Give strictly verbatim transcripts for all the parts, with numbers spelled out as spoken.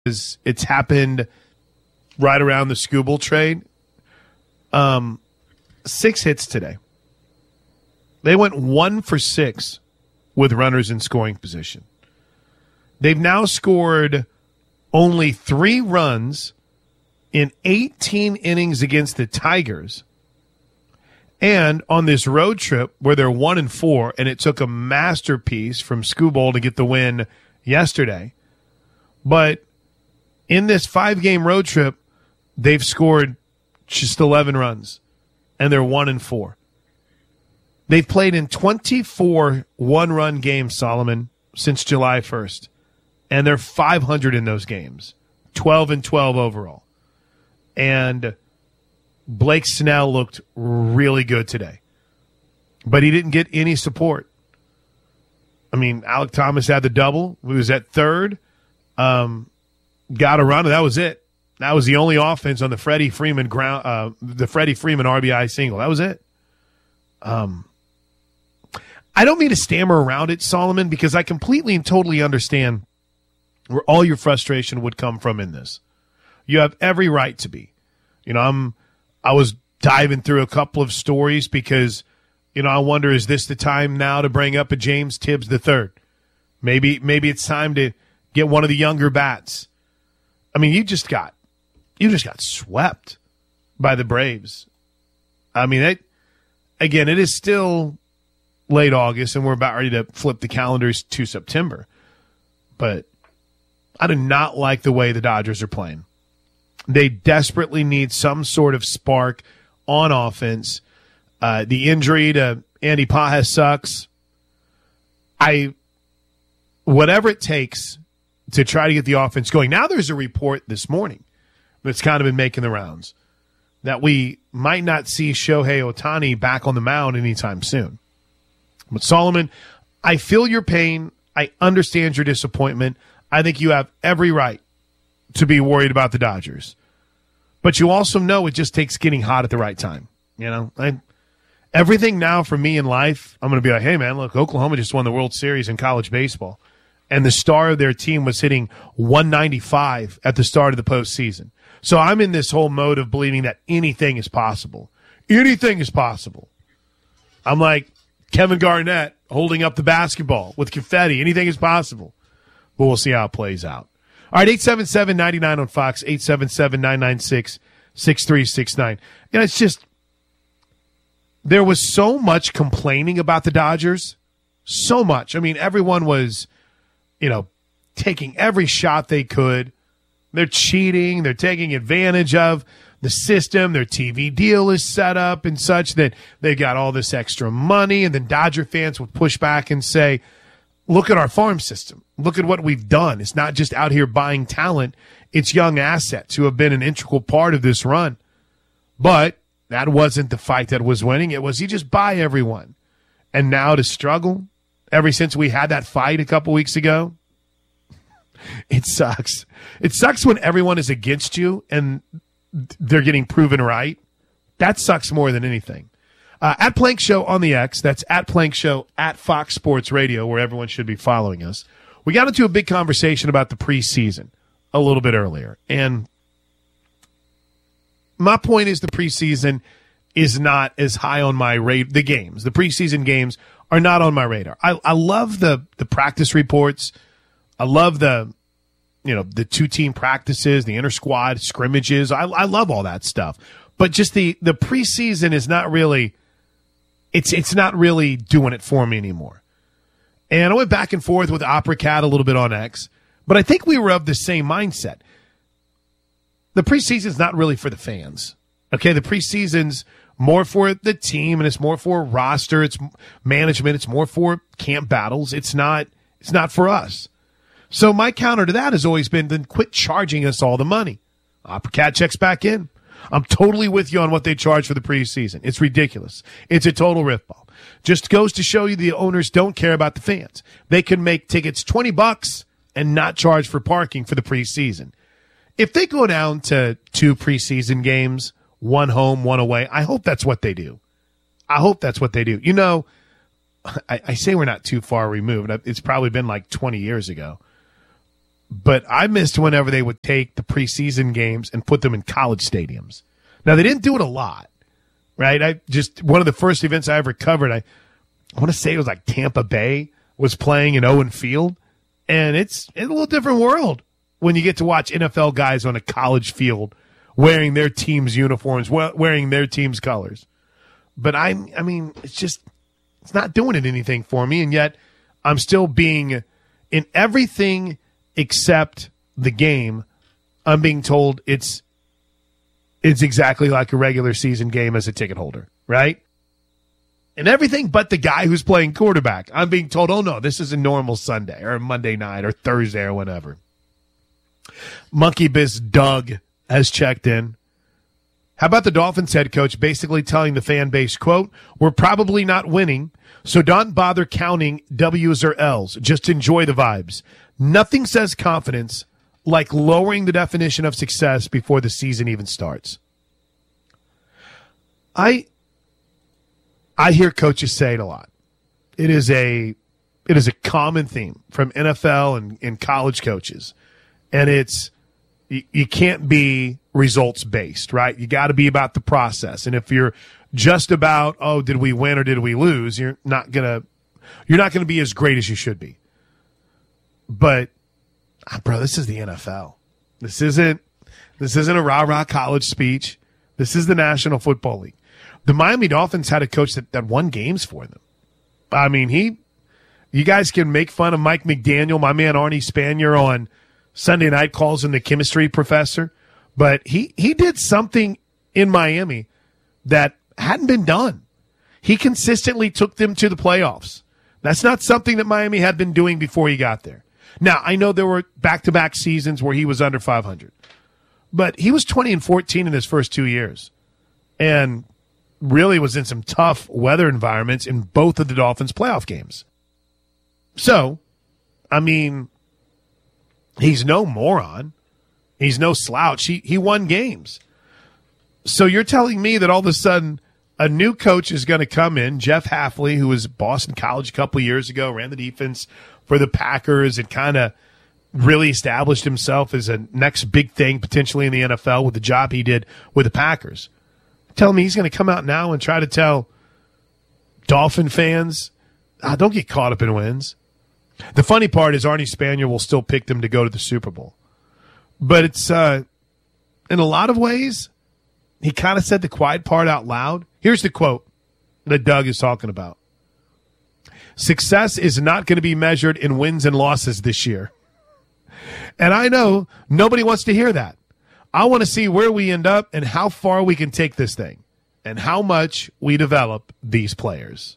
because it's happened right around the Skubal trade. Um, six hits today. They went one for six with runners in scoring position. They've now scored only three runs in eighteen innings against the Tigers. And on this road trip where they're one and four, and it took a masterpiece from Skubal to get the win yesterday. But in this five-game road trip, they've scored just eleven runs, and they're one and four. They've played in twenty-four one-run games, Solomon, since July first, and they're five hundred in those games, twelve and twelve overall. And Blake Snell looked really good today, but he didn't get any support. I mean, Alec Thomas had the double. He was at third, um, got a run, and that was it. That was the only offense on the Freddie Freeman ground, uh, the Freddie Freeman R B I single. That was it. Um, I don't mean to stammer around it, Solomon, because I completely and totally understand where all your frustration would come from in this. You have every right to be. You know, I'm. I was diving through a couple of stories because, you know, I wonder, is this the time now to bring up a James Tibbs the third? Maybe, maybe it's time to get one of the younger bats. I mean, you just got, you just got swept by the Braves. I mean, it, again, it is still late August and we're about ready to flip the calendars to September. But I do not like the way the Dodgers are playing. They desperately need some sort of spark on offense. Uh, the injury to Andy Pajes sucks. I, whatever it takes to try to get the offense going. Now there's a report this morning that's kind of been making the rounds that we might not see Shohei Ohtani back on the mound anytime soon. But Solomon, I feel your pain. I understand your disappointment. I think you have every right to be worried about the Dodgers. But you also know it just takes getting hot at the right time. You know, I, everything now for me in life, I'm going to be like, hey, man, look, Oklahoma just won the World Series in college baseball. And the star of their team was hitting one ninety-five at the start of the postseason. So I'm in this whole mode of believing that anything is possible. Anything is possible. I'm like Kevin Garnett holding up the basketball with confetti. Anything is possible. But we'll see how it plays out. All right, eight seven seven, nine nine on Fox, eight seven seven, nine nine six, six three six nine. You know, it's just, there was so much complaining about the Dodgers. So much. I mean, everyone was, you know, taking every shot they could. They're cheating. They're taking advantage of the system. Their T V deal is set up and such that they got all this extra money. And then Dodger fans would push back and say, look at our farm system. Look at what we've done. It's not just out here buying talent. It's young assets who have been an integral part of this run. But that wasn't the fight that was winning. It was you just buy everyone. And now to struggle, ever since we had that fight a couple weeks ago, it sucks. It sucks when everyone is against you and they're getting proven right. That sucks more than anything. Uh, at Plank Show on the X, that's at Plank Show at Fox Sports Radio, where everyone should be following us. We got into a big conversation about the preseason a little bit earlier. And my point is the preseason is not as high on my radar. The games, the preseason games are not on my radar. I, I love the, the practice reports. I love the, you know, the two-team practices, the inter-squad scrimmages. I, I love all that stuff. But just the, the preseason is not really... It's it's not really doing it for me anymore. And I went back and forth with Opera Cat a little bit on X, but I think we were of the same mindset. The preseason's not really for the fans. Okay, the preseason's more for the team and it's more for roster, it's management, it's more for camp battles. It's not it's not for us. So my counter to that has always been, then quit charging us all the money. Opera Cat checks back in. I'm totally with you on what they charge for the preseason. It's ridiculous. It's a total ripoff. Just goes to show you the owners don't care about the fans. They can make tickets twenty bucks and not charge for parking for the preseason. If they go down to two preseason games, one home, one away, I hope that's what they do. I hope that's what they do. You know, I, I say we're not too far removed. It's probably been like twenty years ago. but I missed whenever they would take the preseason games and put them in college stadiums. Now, they didn't do it a lot, right? I just one of the first events I ever covered, I, I want to say it was like Tampa Bay was playing in Owen Field, and it's, it's a little different world when you get to watch N F L guys on a college field wearing their team's uniforms, wearing their team's colors. But I'm, I mean, it's just, it's not doing it anything for me, and yet I'm still being, in everything except the game, I'm being told it's it's exactly like a regular season game as a ticket holder, right? And everything but the guy who's playing quarterback, I'm being told, oh, no, this is a normal Sunday or Monday night or Thursday or whatever. Monkey Biz Doug has checked in. How about the Dolphins head coach basically telling the fan base, quote, we're probably not winning, so don't bother counting W's or L's. Just enjoy the vibes. Nothing says confidence like lowering the definition of success before the season even starts. I I hear coaches say it a lot. It is a it is a common theme from N F L and, and college coaches. And it's you, you can't be results based, right? You got to be about the process. And if you're just about, oh, did we win or did we lose, you're not gonna you're not gonna be as great as you should be. But bro, this is the N F L. This isn't this isn't a rah-rah college speech. This is the National Football League. The Miami Dolphins had a coach that, that won games for them. I mean, he you guys can make fun of Mike McDaniel, my man Arnie Spanier on Sunday night calls him the chemistry professor, but he, he did something in Miami that hadn't been done. He consistently took them to the playoffs. That's not something that Miami had been doing before he got there. Now, I know there were back-to-back seasons where he was under five hundred, but he was twenty and fourteen in his first two years and really was in some tough weather environments in both of the Dolphins' playoff games. So, I mean, he's no moron. He's no slouch. He, he won games. So you're telling me that all of a sudden a new coach is going to come in, Jeff Hafley, who was Boston College a couple of years ago, ran the defense for the Packers and kind of really established himself as a next big thing potentially in the N F L with the job he did with the Packers. Tell me he's going to come out now and try to tell Dolphin fans, ah, don't get caught up in wins. The funny part is Arnie Spanier will still pick them to go to the Super Bowl. But it's, uh, in a lot of ways, he kind of said the quiet part out loud. Here's the quote that Doug is talking about. Success is not going to be measured in wins and losses this year. And I know nobody wants to hear that. I want to see where we end up and how far we can take this thing and how much we develop these players.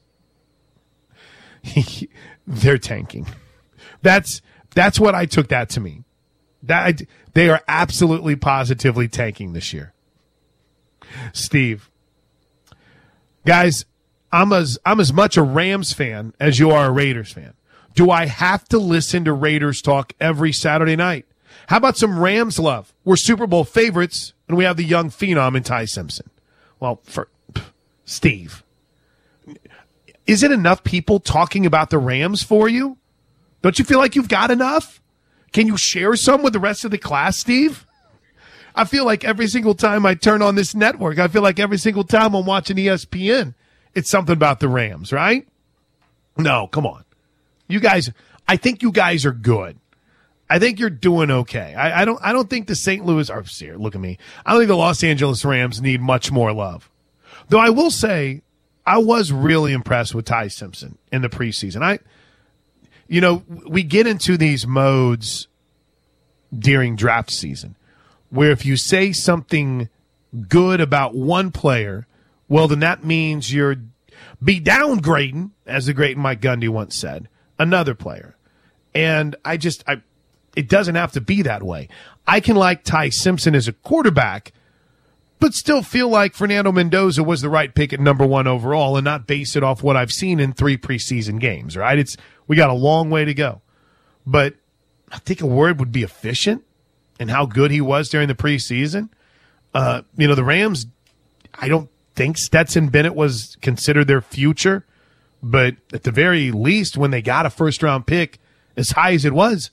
They're tanking. That's that's what I took that to mean. That they are absolutely positively tanking this year. Steve, guys, I'm as I'm as much a Rams fan as you are a Raiders fan. Do I have to listen to Raiders talk every Saturday night? How about some Rams love? We're Super Bowl favorites, and we have the young phenom in Ty Simpson. Well, for Steve, is it enough people talking about the Rams for you? Don't you feel like you've got enough? Can you share some with the rest of the class, Steve? I feel like every single time I turn on this network, I feel like every single time I'm watching E S P N, it's something about the Rams, right? No, come on. You guys, I think you guys are good. I think you're doing okay. I, I don't I don't think the Saint Louis, or here, look at me. I don't think the Los Angeles Rams need much more love. Though I will say, I was really impressed with Ty Simpson in the preseason. I, you know, we get into these modes during draft season where if you say something good about one player, well, then that means you're be downgrading, as the great Mike Gundy once said, another player. And I just, I, it doesn't have to be that way. I can like Ty Simpson as a quarterback, but still feel like Fernando Mendoza was the right pick at number one overall and not base it off what I've seen in three preseason games, right? It's, we got a long way to go. But I think a word would be efficient and how good he was during the preseason. Uh, you know, the Rams, I don't think Stetson Bennett was considered their future, but at the very least, when they got a first-round pick as high as it was,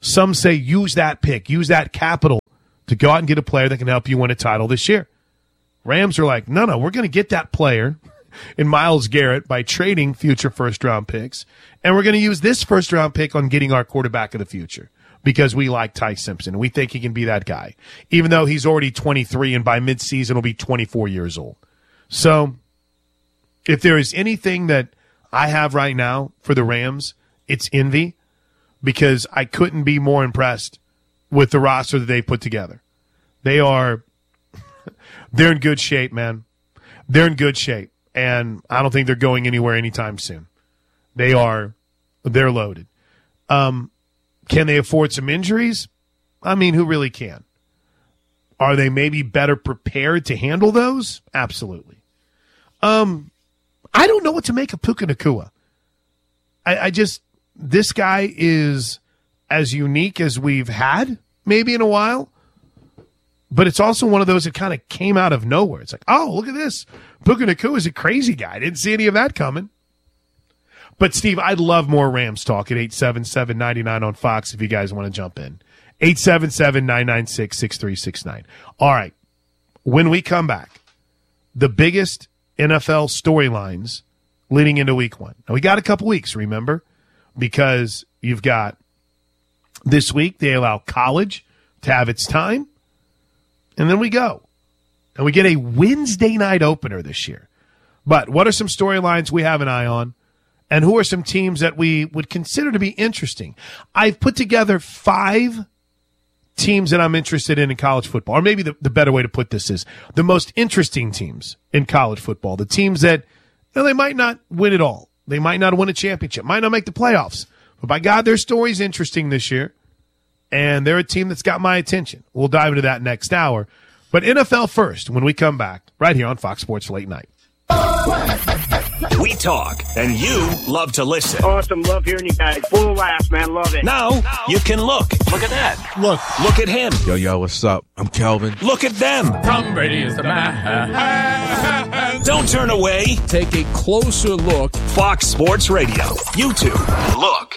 Some say use that pick, use that capital to go out and get a player that can help you win a title this year. Rams are like, no, no, we're going to get that player in Myles Garrett by trading future first-round picks, and we're going to use this first-round pick on getting our quarterback of the future because we like Ty Simpson, and we think he can be that guy, even though he's already twenty-three and by midseason will be twenty-four years old. So if there is anything that I have right now for the Rams, it's envy, because I couldn't be more impressed with the roster that they put together. They are – they're in good shape, man. They're in good shape, and I don't think they're going anywhere anytime soon. They are – they're loaded. Um, can they afford some injuries? I mean, who really can? Are they maybe better prepared to handle those? Absolutely. Um, I don't know what to make of Puka Nacua. I, I just – this guy is as unique as we've had maybe in a while, but it's also one of those that kind of came out of nowhere. It's like, oh, look at this. Puka Nacua is a crazy guy. I didn't see any of that coming. But, Steve, I'd love more Rams talk at eight seven seven, nine nine on Fox if you guys want to jump in. eight seven seven, nine nine six, six three six nine. All right. When we come back, the biggest N F L storylines leading into week one. Now, we got a couple weeks, remember? Because you've got this week, they allow college to have its time, and then we go. And we get a Wednesday night opener this year. But what are some storylines we have an eye on, and who are some teams that we would consider to be interesting? I've put together five teams that I'm interested in in college football, or maybe the, the better way to put this is the most interesting teams in college football, the teams that, you know, they might not win it all. They might not win a championship, might not make the playoffs. But by God, their story's interesting this year, and they're a team that's got my attention. We'll dive into that next hour. But N F L first when we come back, right here on Fox Sports Late Night. We talk, and you love to listen. Awesome. Love hearing you guys. Full laughs, man. Love it. Now, you can look. Look at that. Look. Look at him. Yo, yo, what's up? I'm Kelvin. Look at them. Tom Brady is the man. Don't turn away. Take a closer look. Fox Sports Radio. YouTube. Look.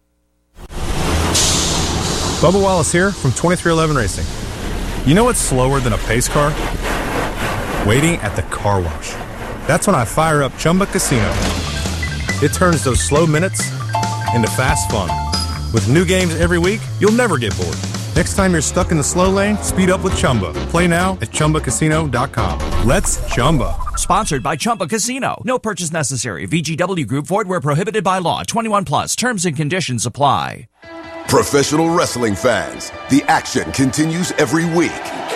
Bubba Wallace here from twenty-three eleven Racing. You know what's slower than a pace car? Waiting at the car wash. That's when I fire up Chumba Casino. It turns those slow minutes into fast fun. With new games every week, you'll never get bored. Next time you're stuck in the slow lane, speed up with Chumba. Play now at Chumba Casino dot com. Let's Chumba. Sponsored by Chumba Casino. No purchase necessary. V G W Group. Void where prohibited by law. twenty-one plus. Terms and conditions apply. Professional wrestling fans, the action continues every week.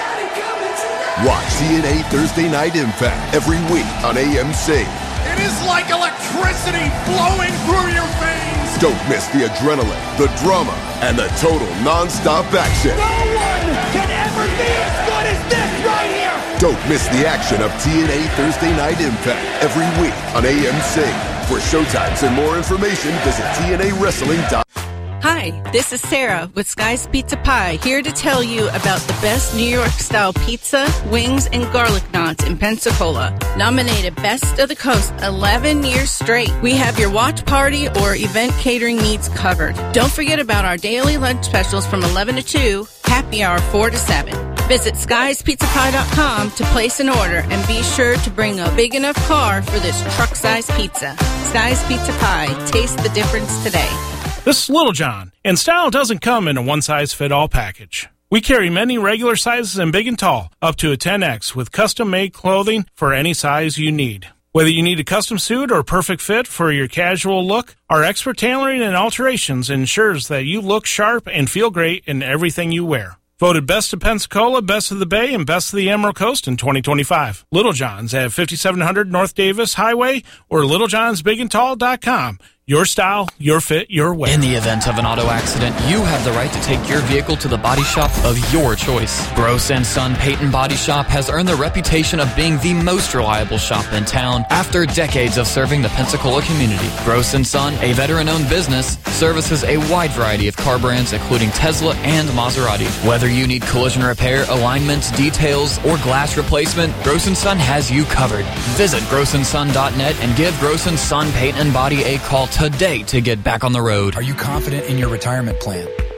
Watch T N A Thursday Night Impact every week on A M C. It is like electricity flowing through your veins. Don't miss the adrenaline, the drama, and the total non-stop action. No one can ever be as good as this right here. Don't miss the action of T N A Thursday Night Impact every week on A M C. For showtimes and more information, visit T N A wrestling dot com. Hi, this is Sarah with Sky's Pizza Pie, here to tell you about the best New York-style pizza, wings, and garlic knots in Pensacola. Nominated Best of the Coast eleven years straight. We have your watch party or event catering needs covered. Don't forget about our daily lunch specials from eleven to two, happy hour four to seven. Visit skies pizza pie dot com to place an order and be sure to bring a big enough car for this truck-sized pizza. Sky's Pizza Pie. Taste the difference today. This is Little John, and style doesn't come in a one-size-fit-all package. We carry many regular sizes and big and tall, up to a ten X, with custom-made clothing for any size you need. Whether you need a custom suit or perfect fit for your casual look, our expert tailoring and alterations ensures that you look sharp and feel great in everything you wear. Voted Best of Pensacola, Best of the Bay, and Best of the Emerald Coast in twenty twenty-five. Little John's at fifty-seven hundred North Davis Highway or little johns big and tall dot com. Your style, your fit, your way. In the event of an auto accident, you have the right to take your vehicle to the body shop of your choice. Gross and Son Peyton Body Shop has earned the reputation of being the most reliable shop in town after decades of serving the Pensacola community. Gross and Son, a veteran-owned business, services a wide variety of car brands including Tesla and Maserati. Whether you need collision repair, alignment, details, or glass replacement, Gross and Son has you covered. Visit gross and son dot net and give Gross and Son Paint and Body a call today to get back on the road. Are you confident in your retirement plan?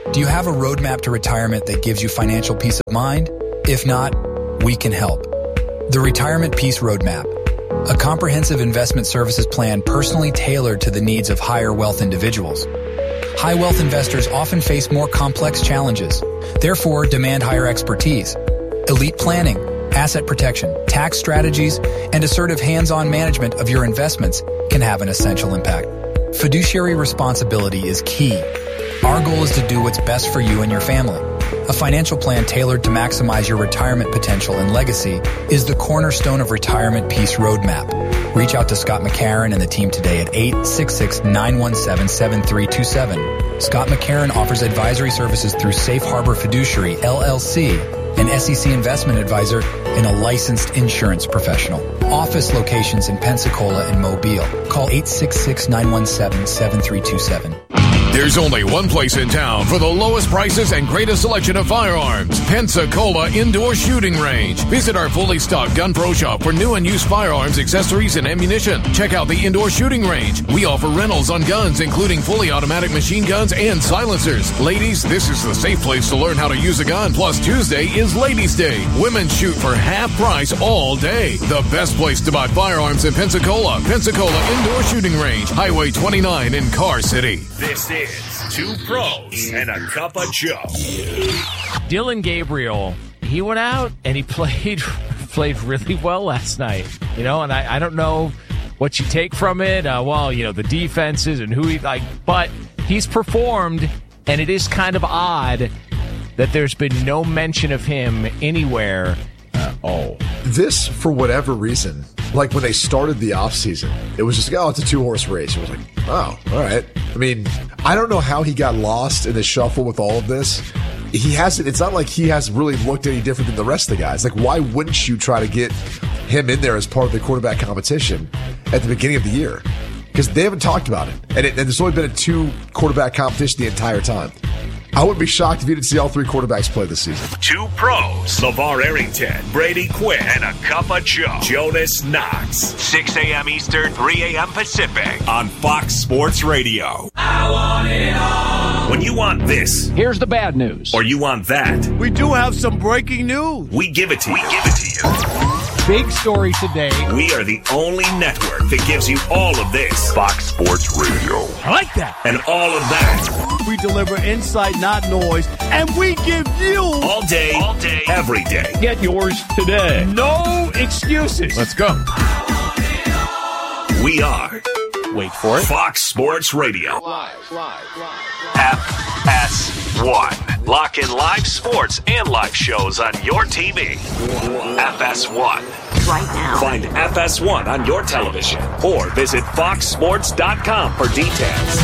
Do you have a roadmap to retirement that gives you financial peace of mind? If not, we can help. The Retirement Peace Roadmap, a comprehensive investment services plan personally tailored to the needs of higher wealth individuals. High wealth investors often face more complex challenges, therefore demand higher expertise. Elite planning, asset protection, tax strategies, and assertive hands-on management of your investments can have an essential impact. Fiduciary responsibility is key. Our goal is to do what's best for you and your family. A financial plan tailored to maximize your retirement potential and legacy is the cornerstone of Retirement Peace Roadmap. Reach out to Scott McCarron and the team today at eight six six, nine one seven, seven three two seven. Scott McCarron offers advisory services through Safe Harbor Fiduciary, L L C, an S E C investment advisor and a licensed insurance professional. Office locations in Pensacola and Mobile. Call eight six six, nine one seven, seven three two seven. There's only one place in town for the lowest prices and greatest selection of firearms. Pensacola Indoor Shooting Range. Visit our fully stocked Gun Pro Shop for new and used firearms, accessories, and ammunition. Check out the Indoor Shooting Range. We offer rentals on guns, including fully automatic machine guns and silencers. Ladies, this is the safe place to learn how to use a gun. Plus, Tuesday is Ladies' Day. Women shoot for half price all day. The best place to buy firearms in Pensacola. Pensacola Indoor Shooting Range. Highway twenty-nine in Car City. This is Two Pros and a Cup of Joe. Dillon Gabriel, he went out and he played played really well last night. You know, and I, I don't know what you take from it. Uh, well, you know, the defenses and who he like, but he's performed, and it is kind of odd that there's been no mention of him anywhere at all. This, for whatever reason, like when they started the offseason, it was just, oh, it's a two-horse race. It was like, oh, all right. I mean, I don't know how he got lost in the shuffle with all of this. He hasn't, it's not like he has really looked any different than the rest of the guys. Like, why wouldn't you try to get him in there as part of the quarterback competition at the beginning of the year? Because they haven't talked about it. And, it, and there's only been a two quarterback competition the entire time. I wouldn't be shocked if you didn't see all three quarterbacks play this season. Two Pros, LeVar Arrington, Brady Quinn, and a Cup of Joe, Jonas Knox. six a.m. Eastern, three a.m. Pacific on Fox Sports Radio. I want it all. When you want this, here's the bad news. Or you want that, we do have some breaking news. We give it to you. We give it to you. Big story today. We are the only network that gives you all of this. Fox Sports Radio. I like that. And all of that. We deliver insight, not noise. And we give you all day, all day, every day. Get yours today. No excuses. Let's go. We are. Wait for it. Fox Sports Radio. Live, live, live. F S one. Lock in live sports and live shows on your T V. F S one. Right now. Find F S one on your television or visit fox sports dot com for details.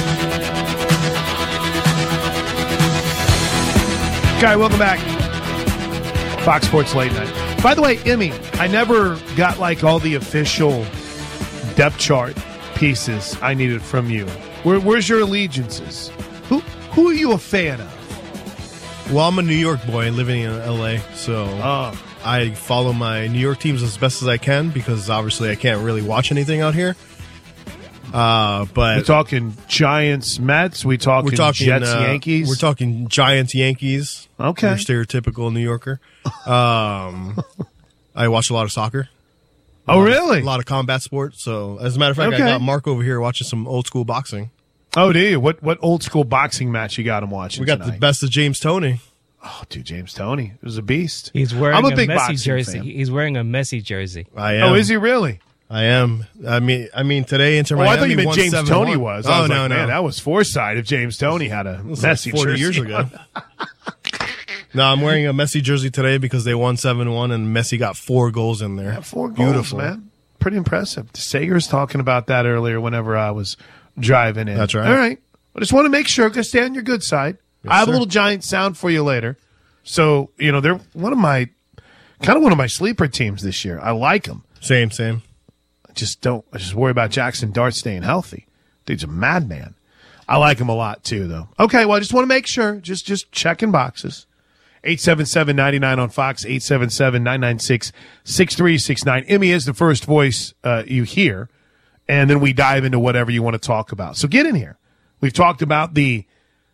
Okay, welcome back. Fox Sports Late Night. By the way, Emmy, I never got like all the official depth chart pieces I needed from you. Where, where's your allegiances? Who who are you a fan of? Well, I'm a New York boy living in L A, so oh. I follow my New York teams as best as I can because obviously I can't really watch anything out here. Uh, but we're talking Giants, Mets. We talking, we're talking Jets, uh, Yankees. We're talking Giants, Yankees. Okay, you're stereotypical New Yorker. Um, I watch a lot of soccer. Oh, a really? Of, a lot of combat sports. So, as a matter of fact, okay. I got Mark over here watching some old school boxing. Oh, do you? What what old school boxing match you got him watching? We got tonight? the best of James Toney. Oh, dude, James Toney was a beast. He's wearing I'm a, a big Messi boxing jersey. fan. He's wearing a Messi jersey. I am. Oh, is he really? I am. I mean, I mean today Inter Miami. Oh, I thought you meant won James seven Toney one. was. Oh I was no, like, no, man, that was foresight if James Toney had a Messi like forty jersey years ago. No, I'm wearing a Messi jersey today because they won seven one and Messi got four goals in there. Yeah, four goals, beautiful, man. Pretty impressive. Sager's talking about that earlier whenever I was driving in. That's right. All right. I just want to make sure, because stay on your good side. Yes, I have sir. a little Giant sound for you later. So, you know, they're one of my, kind of one of my sleeper teams this year. I like them. Same, same. I just don't, I just worry about Jackson Dart staying healthy. Dude's a madman. I like him a lot too, though. Okay, well, I just want to make sure. Just, just checking boxes. eight seven seven, nine nine on Fox, eight seven seven, nine nine six, six three six nine. Emmy is the first voice uh, you hear, and then we dive into whatever you want to talk about. So get in here. We've talked about the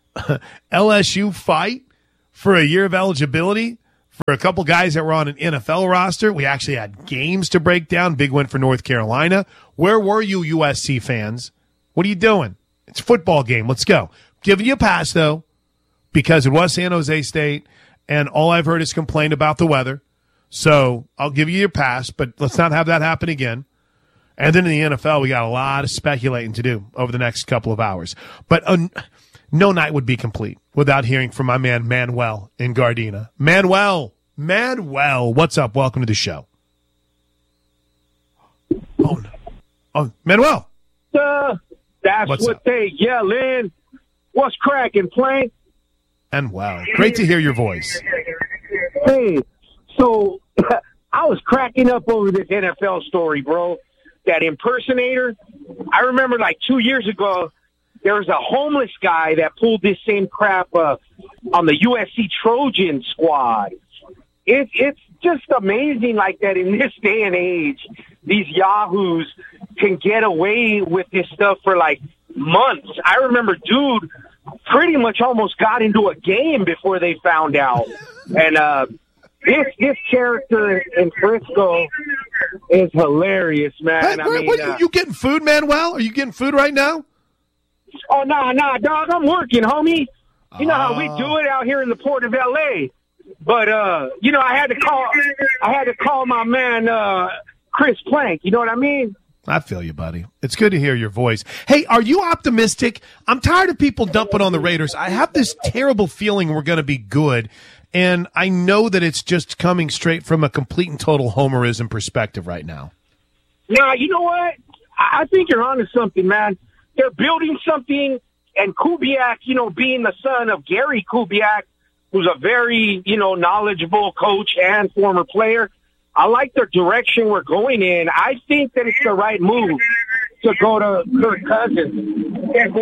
L S U fight for a year of eligibility for a couple guys that were on an N F L roster. We actually had games to break down. Big win for North Carolina. Where were you, U S C fans? What are you doing? It's a football game. Let's go. Giving you a pass, though, because it was San Jose State, and all I've heard is complain about the weather. So I'll give you your pass, but let's not have that happen again. And then in the N F L, we got a lot of speculating to do over the next couple of hours. But uh, no night would be complete without hearing from my man Manuel in Gardena. Manuel, Manuel, what's up? Welcome to the show. Oh, no. Oh, Manuel. Uh, that's what's what up? they yell in. What's cracking, Plank? And wow, great to hear your voice. Hey, so I was cracking up over this N F L story, bro. That impersonator. I remember like two years ago, there was a homeless guy that pulled this same crap uh, on the U S C Trojan squad. It, it's just amazing like that in this day and age, these yahoos can get away with this stuff for like months. I remember, dude, pretty much almost got into a game before they found out. And uh, this this character in Frisco is hilarious, man. Hey, I where, mean, what, uh, you getting food, Manuel? Are you getting food right now? oh, nah, nah, dog, I'm working, homie. You know how we do it out here in the port of L A. But, uh, you know, I had to call I had to call my man uh, Chris Plank. You know what I mean? I feel you, buddy. It's good to hear your voice. Hey, are you optimistic? I'm tired of people dumping on the Raiders. I have this terrible feeling we're going to be good, and I know that it's just coming straight from a complete and total homerism perspective right now. Nah, you know what? I I think you're onto something, man. They're building something, and Kubiak, you know, being the son of Gary Kubiak, who's a very, you know, knowledgeable coach and former player, I like the direction we're going in. I think that it's the right move to go to Kirk Cousins.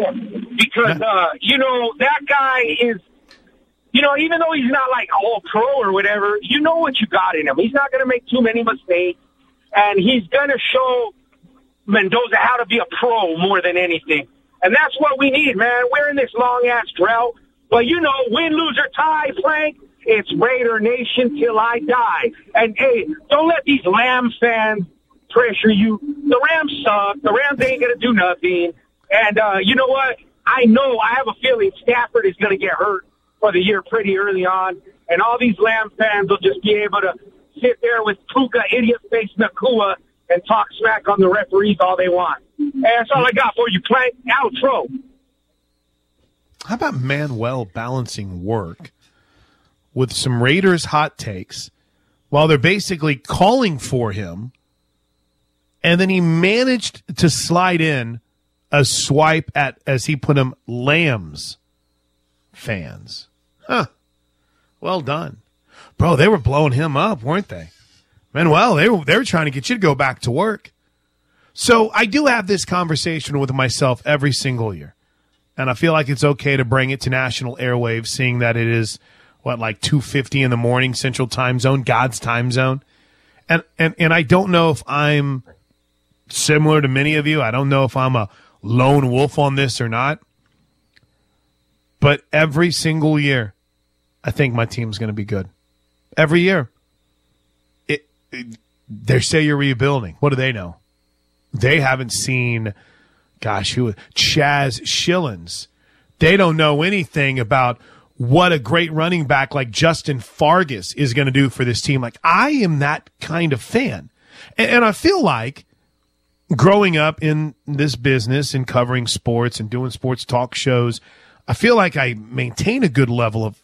Because, uh, you know, that guy is, you know, even though he's not like all pro or whatever, you know what you got in him. He's not going to make too many mistakes, and he's going to show Mendoza how to be a pro more than anything. And that's what we need, man. We're in this long-ass drought. But, you know, win, lose, or tie, Frank, it's Raider Nation till I die. And, hey, don't let these Lamb fans pressure you. The Rams suck. The Rams ain't going to do nothing. And uh, you know what? I know, I have a feeling Stafford is going to get hurt for the year pretty early on. And all these Lamb fans will just be able to sit there with Puka, idiot-face Nakua, and talk smack on the referees all they want. And that's all I got for you, Plank. Outro. How about Manuel balancing work with some Raiders hot takes while they're basically calling for him, and then he managed to slide in a swipe at, as he put them, Lambs fans. Huh. Well done. Bro, they were blowing him up, weren't they? Manuel, they were, they were trying to get you to go back to work. So I do have this conversation with myself every single year. And I feel like it's okay to bring it to national airwaves, seeing that it is, what, like two fifty in the morning, Central Time Zone, God's time zone. And, and, and I don't know if I'm similar to many of you. I don't know if I'm a lone wolf on this or not. But every single year, I think my team's going to be good. Every year. It, it, they say you're rebuilding. What do they know? They haven't seen, gosh, who, Chaz Schillens. They don't know anything about what a great running back like Justin Fargas is going to do for this team. Like, I am that kind of fan. And, and I feel like growing up in this business and covering sports and doing sports talk shows, I feel like I maintain a good level of,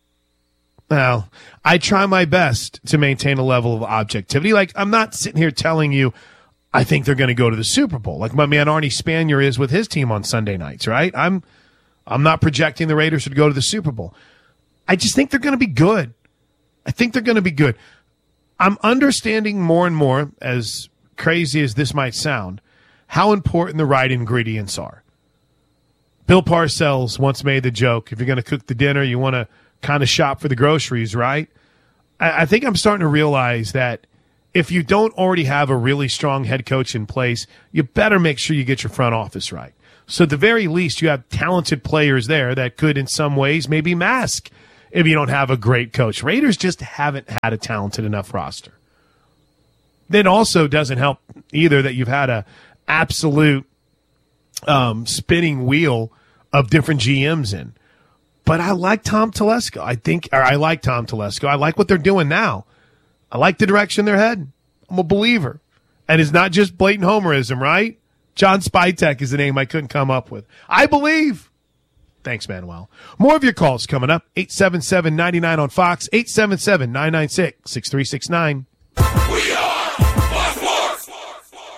well, I try my best to maintain a level of objectivity. Like, I'm not sitting here telling you I think they're going to go to the Super Bowl, like my man Arnie Spanier is with his team on Sunday nights, right? I'm I'm not projecting the Raiders would go to the Super Bowl. I just think they're going to be good. I think they're going to be good. I'm understanding more and more, as crazy as this might sound, how important the right ingredients are. Bill Parcells once made the joke, if you're going to cook the dinner, you want to kind of shop for the groceries, right? I, I think I'm starting to realize that if you don't already have a really strong head coach in place, you better make sure you get your front office right. So at the very least, you have talented players there that could, in some ways, maybe mask if you don't have a great coach. Raiders just haven't had a talented enough roster. Then also doesn't help either that you've had a absolute um, spinning wheel of different G Ms in. But I like Tom Telesco. I think, or I like Tom Telesco. I like what they're doing now. I like the direction they're heading. I'm a believer. And it's not just blatant homerism, right? John Spytek is the name I couldn't come up with. I believe. Thanks, Manuel. More of your calls coming up. eight seven seven, nine nine on Fox, eight seven seven, nine nine six, six three six nine. We are Fox Sports.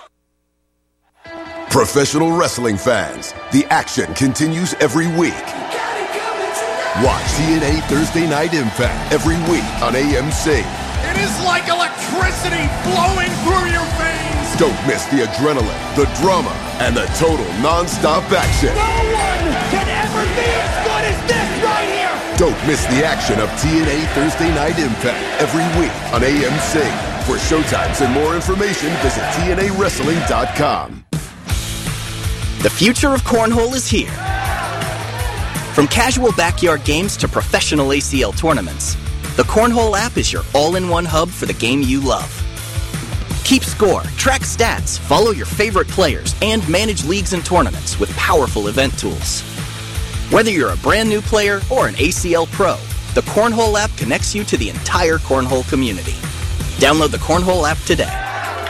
Professional wrestling fans, the action continues every week. Watch T N A Thursday Night Impact every week on A M C. It is like electricity flowing through your veins. Don't miss the adrenaline, the drama, and the total non-stop action. No one can ever be as good as this right here. Don't miss the action of T N A Thursday Night Impact every week on A M C. For showtimes and more information, visit T N A wrestling dot com. The future of cornhole is here. From casual backyard games to professional A C L tournaments, the Cornhole app is your all-in-one hub for the game you love. Keep score, track stats, follow your favorite players, and manage leagues and tournaments with powerful event tools. Whether you're a brand new player or an A C L pro, the Cornhole app connects you to the entire Cornhole community. Download the Cornhole app today.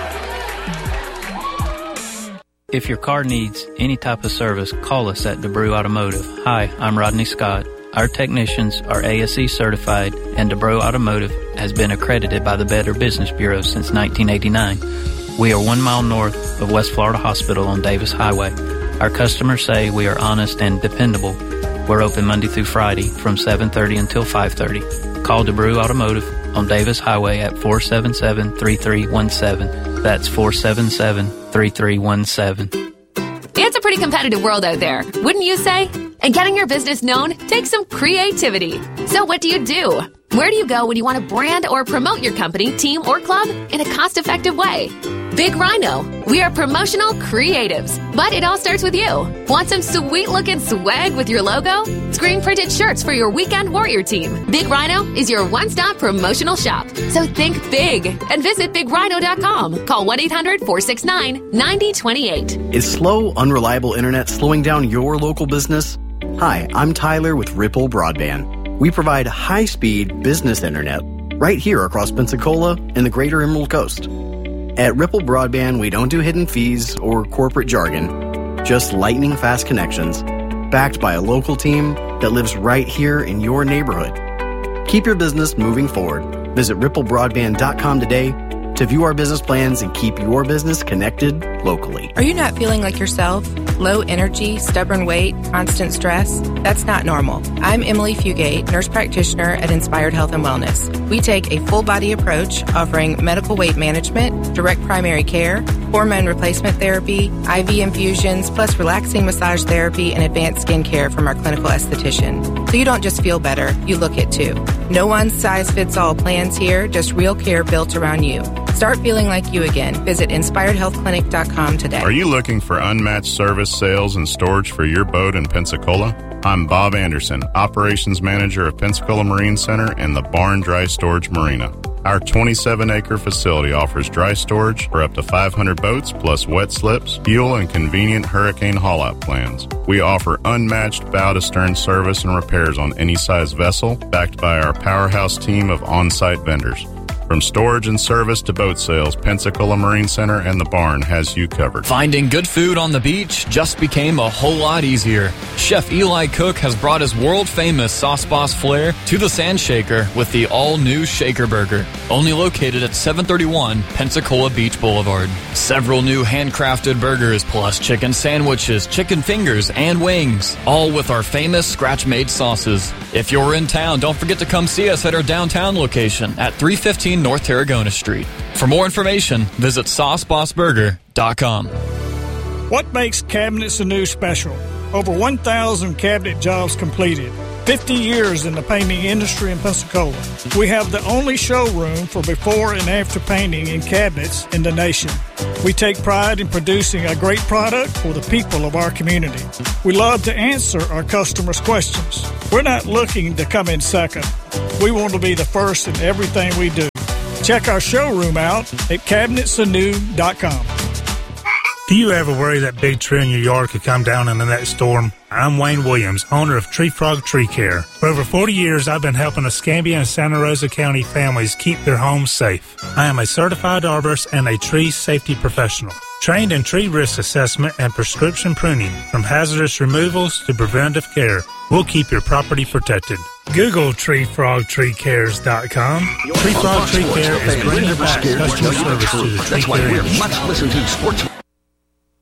If your car needs any type of service, call us at DeBrew Automotive. Hi, I'm Rodney Scott. Our technicians are A S E certified, and DeBrew Automotive has been accredited by the Better Business Bureau since nineteen eighty-nine. We are one mile north of West Florida Hospital on Davis Highway. Our customers say we are honest and dependable. We're open Monday through Friday from seven thirty until five thirty. Call DeBrew Automotive on Davis Highway at four seven seven, three three one seven. That's four seven seven, three three one seven. It's a pretty competitive world out there, wouldn't you say? And getting your business known takes some creativity. So what do you do? Where do you go when you want to brand or promote your company, team, or club in a cost-effective way? Big Rhino. We are promotional creatives, but it all starts with you. Want some sweet-looking swag with your logo? Screen-printed shirts for your weekend warrior team. Big Rhino is your one-stop promotional shop. So think big and visit big rhino dot com. Call one eight hundred, four six nine, nine zero two eight. Is slow, unreliable internet slowing down your local business? Hi, I'm Tyler with Ripple Broadband. We provide high-speed business internet right here across Pensacola and the greater Emerald Coast. At Ripple Broadband, we don't do hidden fees or corporate jargon, just lightning-fast connections, backed by a local team that lives right here in your neighborhood. Keep your business moving forward. Visit ripple broadband dot com today to view our business plans and keep your business connected locally. Are you not feeling like yourself? Low energy, stubborn weight, constant stress? That's not normal. I'm Emily Fugate, nurse practitioner at Inspired Health and Wellness. We take a full body approach offering medical weight management, direct primary care, hormone replacement therapy, I V infusions, plus relaxing massage therapy and advanced skin care from our clinical esthetician. So you don't just feel better, you look it too. No one size fits all plans here, just real care built around you. Start feeling like you again. Visit inspired health clinic dot com today. Are you looking for unmatched service, sales, and storage for your boat in Pensacola? I'm Bob Anderson, Operations Manager of Pensacola Marine Center and the Barn Dry Storage Marina. Our twenty-seven acre facility offers dry storage for up to five hundred boats, plus wet slips, fuel, and convenient hurricane haul-out plans. We offer unmatched bow-to-stern service and repairs on any size vessel, backed by our powerhouse team of on-site vendors. From storage and service to boat sales, Pensacola Marine Center and the Barn has you covered. Finding good food on the beach just became a whole lot easier. Chef Eli Cook has brought his world-famous Sauce Boss flair to the Sand Shaker with the all-new Shaker Burger, only located at seven thirty-one Pensacola Beach Boulevard. Several new handcrafted burgers, plus chicken sandwiches, chicken fingers, and wings, all with our famous scratch-made sauces. If you're in town, don't forget to come see us at our downtown location at three fifteen North Tarragona Street. For more information, visit sauce boss burger dot com. What makes Cabinets Anew special? Over one thousand cabinet jobs completed. fifty years in the painting industry in Pensacola. We have the only showroom for before and after painting and cabinets in the nation. We take pride in producing a great product for the people of our community. We love to answer our customers' questions. We're not looking to come in second. We want to be the first in everything we do. Check our showroom out at cabinets anew dot com. Do you ever worry that big tree in your yard could come down in the next storm? I'm Wayne Williams, owner of Tree Frog Tree Care. For over forty years, I've been helping Escambia and Santa Rosa County families keep their homes safe. I am a certified arborist and a tree safety professional. Trained in tree risk assessment and prescription pruning, from hazardous removals to preventive care, we'll keep your property protected. Google tree frog tree cares dot com. Tree Frog Tree Care is bringing back customer service to the tree care industry. Let's listen to Sports